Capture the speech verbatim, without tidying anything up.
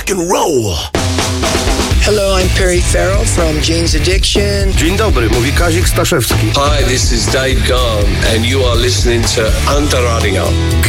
rock and roll. Hello, I'm Perry Farrell from Jane's Addiction. Dzień dobry, mówi Kazik Staszewski. Hi, this is Dave Gahan and you are listening to Antaradinga.